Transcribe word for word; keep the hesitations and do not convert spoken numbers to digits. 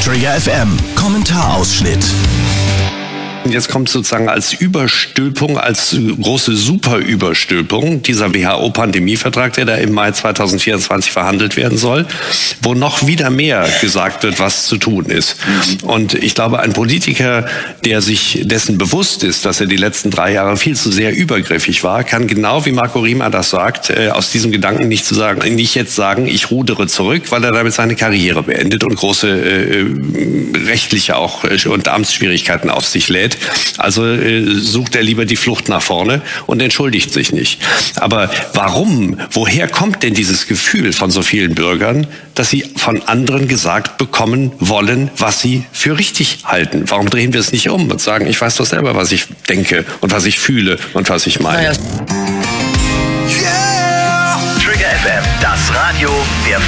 Trigger F M, Kommentarausschnitt. Jetzt kommt sozusagen als Überstülpung, als große Superüberstülpung dieser W H O-Pandemievertrag, der da im Mai zweitausendvierundzwanzig verhandelt werden soll, wo noch wieder mehr gesagt wird, was zu tun ist. Und ich glaube, ein Politiker, der sich dessen bewusst ist, dass er die letzten drei Jahre viel zu sehr übergriffig war, kann genau wie Marco Riemer das sagt, äh, aus diesem Gedanken nicht zu sagen, nicht jetzt sagen, ich rudere zurück, weil er damit seine Karriere beendet und große äh, rechtliche auch äh, und Amtsschwierigkeiten auf sich lädt. Also äh, sucht er lieber die Flucht nach vorne und entschuldigt sich nicht. Aber warum, woher kommt denn dieses Gefühl von so vielen Bürgern, dass sie von anderen gesagt bekommen wollen, was sie für richtig halten? Warum drehen wir es nicht um und sagen, ich weiß doch selber, was ich denke und was ich fühle und was ich meine? Trigger F M, das Radio der